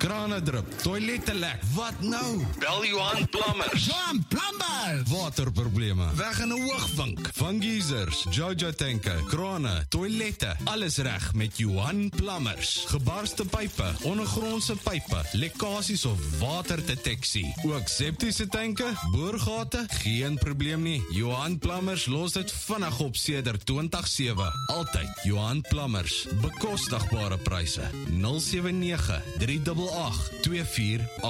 krane drup, toilette lek, wat nou? Bel Johan Plumbers. Johan Plumbers! Waterprobleme, weg in 'n hoogvink, van geysers, Jojo tanke, krane, toilette, alles reg met Johan Plumbers. Gebarste pype, ondergrondse pype, lekkasies of waterdeteksie. Ook septiese tanke, boorgate, geen probleem nie. Johan Plumbers los dit vinnig op sedert 2007. Altyd Johan Plumbers, bekostigbare pryse. 079 388 24